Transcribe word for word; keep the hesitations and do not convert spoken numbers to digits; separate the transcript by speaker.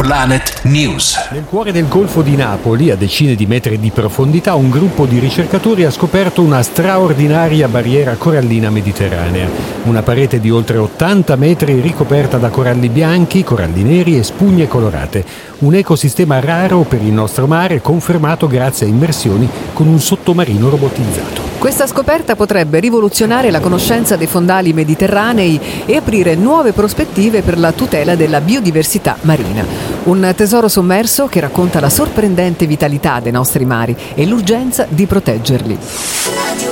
Speaker 1: Planet News.
Speaker 2: Nel cuore del Golfo di Napoli, a decine di metri di profondità, un gruppo di ricercatori ha scoperto una straordinaria barriera corallina mediterranea. Una parete di oltre ottanta metri ricoperta da coralli bianchi, coralli neri e spugne colorate. Un ecosistema raro per il nostro mare, confermato grazie a immersioni con un sottomarino robotizzato.
Speaker 3: Questa scoperta potrebbe rivoluzionare la conoscenza dei fondali mediterranei e aprire nuove prospettive per la tutela della biodiversità marina. Un tesoro sommerso che racconta la sorprendente vitalità dei nostri mari e l'urgenza di proteggerli.